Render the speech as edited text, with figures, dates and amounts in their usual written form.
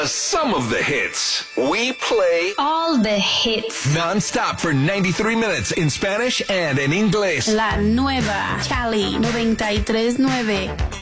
Some of the hits. We play all the hits. Non-stop for 93 minutes in Spanish and in English. La nueva Cali 93.9.